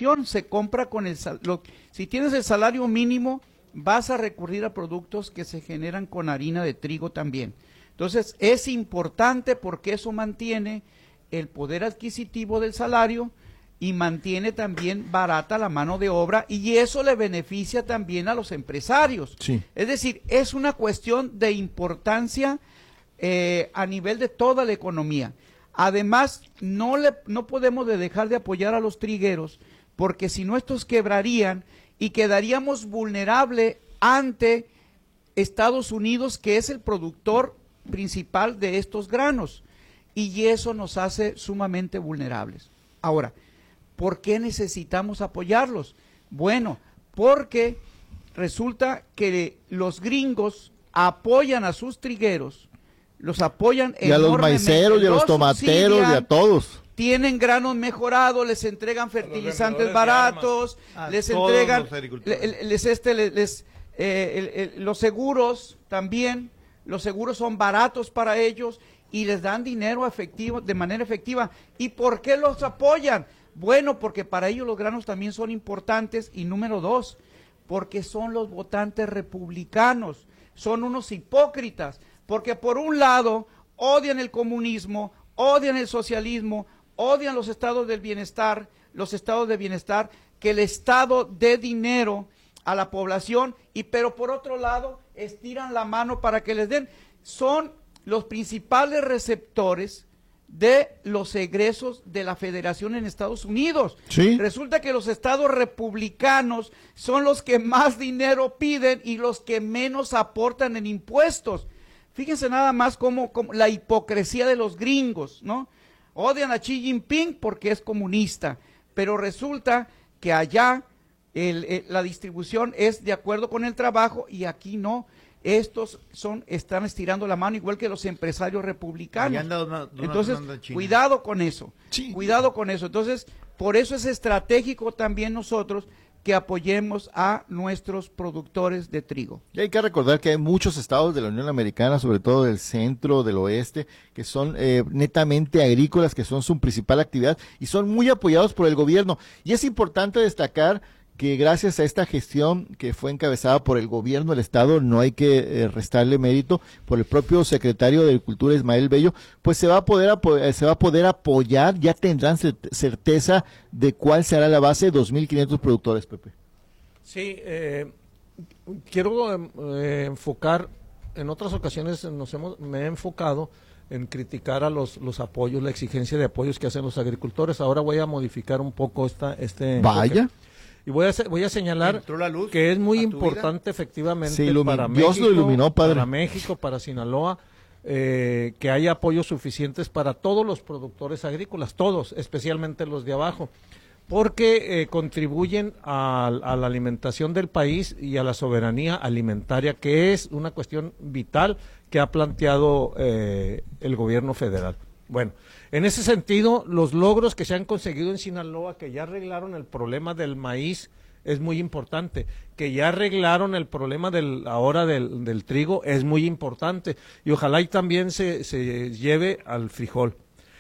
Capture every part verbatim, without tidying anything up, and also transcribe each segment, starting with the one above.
población se compra con el lo, si tienes el salario mínimo, vas a recurrir a productos que se generan con harina de trigo también. Entonces, es importante porque eso mantiene el poder adquisitivo del salario y mantiene también barata la mano de obra, y eso le beneficia también a los empresarios. Sí. Es decir, es una cuestión de importancia eh, a nivel de toda la economía. Además, no, le, no podemos de dejar de apoyar a los trigueros, porque si no estos quebrarían y quedaríamos vulnerables ante Estados Unidos, que es el productor principal de estos granos, y eso nos hace sumamente vulnerables. Ahora, ¿por qué necesitamos apoyarlos? Bueno, porque resulta que los gringos apoyan a sus trigueros, los apoyan y a los maiceros y a los tomateros y a todos. Tienen granos mejorados, les entregan fertilizantes baratos, les entregan, les, les este, les, les eh, el, el, los seguros también, los seguros son baratos para ellos y les dan dinero efectivo, de manera efectiva. ¿Y por qué los apoyan? Bueno, porque para ellos los granos también son importantes, y número dos, porque son los votantes republicanos, son unos hipócritas, porque por un lado odian el comunismo, odian el socialismo, odian los estados del bienestar, los estados de bienestar, que el Estado dé dinero a la población, y pero por otro lado estiran la mano para que les den. Son los principales receptores de los egresos de la Federación en Estados Unidos. ¿Sí? Resulta que los estados republicanos son los que más dinero piden y los que menos aportan en impuestos. Fíjense nada más cómo, cómo la hipocresía de los gringos, ¿no? Odian a Xi Jinping porque es comunista, pero resulta que allá el, el, la distribución es de acuerdo con el trabajo, y aquí no. Estos son están estirando la mano igual que los empresarios republicanos. Anda una, una, Entonces, una cuidado con eso. Sí. Cuidado con eso. Entonces, por eso es estratégico también nosotros que apoyemos a nuestros productores de trigo. Y hay que recordar que hay muchos estados de la Unión Americana, sobre todo del centro, del oeste, que son eh, netamente agrícolas, que son su principal actividad y son muy apoyados por el gobierno. Y es importante destacar que gracias a esta gestión que fue encabezada por el gobierno del estado, no hay que eh, restarle mérito, por el propio secretario de Agricultura, Ismael Bello, pues se va a poder se va a poder apoyar, ya tendrán certeza de cuál será la base de dos mil quinientos productores, Pepe. Sí, eh, quiero eh, enfocar, en otras ocasiones nos hemos, me he enfocado en criticar a los, los apoyos, la exigencia de apoyos que hacen los agricultores. Ahora voy a modificar un poco esta este Vaya. enfoque. Y voy a, voy a señalar que es muy importante efectivamente para Dios México, lo iluminó, padre. para México, para Sinaloa, eh, que haya apoyos suficientes para todos los productores agrícolas, todos, especialmente los de abajo, porque eh, contribuyen a, a la alimentación del país y a la soberanía alimentaria, que es una cuestión vital que ha planteado eh, el gobierno federal. Bueno, en ese sentido, los logros que se han conseguido en Sinaloa, que ya arreglaron el problema del maíz, es muy importante. Que ya arreglaron el problema del ahora del, del trigo, es muy importante. Y ojalá y también se, se lleve al frijol.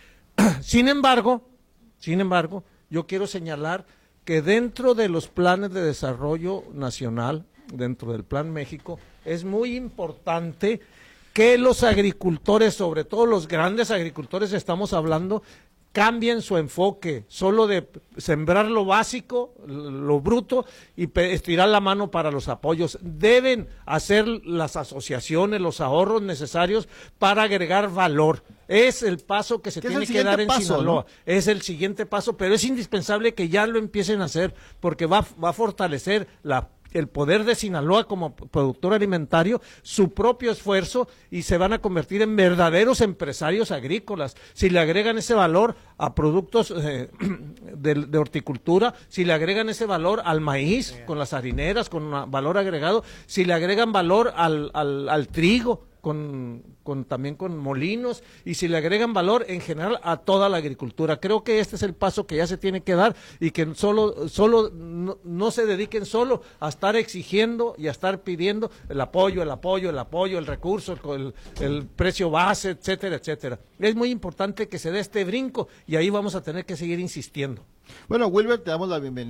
Sin embargo, sin embargo, yo quiero señalar que dentro de los planes de desarrollo nacional, dentro del Plan México, es muy importante que los agricultores, sobre todo los grandes agricultores, estamos hablando, cambien su enfoque, solo de sembrar lo básico, lo bruto, y estirar la mano para los apoyos. Deben hacer las asociaciones, los ahorros necesarios para agregar valor. Es el paso que se tiene que dar en paso, Sinaloa, ¿no? Es el siguiente paso, pero es indispensable que ya lo empiecen a hacer, porque va, va a fortalecer la el poder de Sinaloa como productor alimentario, su propio esfuerzo, y se van a convertir en verdaderos empresarios agrícolas. Si le agregan ese valor a productos eh, de, de horticultura, si le agregan ese valor al maíz, con las harineras, con un valor agregado, si le agregan valor al, al, al trigo, con, con también con molinos, y si le agregan valor en general a toda la agricultura. Creo que este es el paso que ya se tiene que dar, y que solo, solo no, no se dediquen solo a estar exigiendo y a estar pidiendo el apoyo, el apoyo, el apoyo, el recurso, el, el precio base, etcétera, etcétera. Es muy importante que se dé este brinco, y ahí vamos a tener que seguir insistiendo. Bueno, Wilber, te damos la bienvenida.